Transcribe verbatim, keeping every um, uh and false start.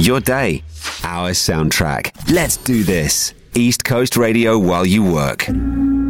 Your day, our soundtrack. Let's do this. East Coast Radio while you work.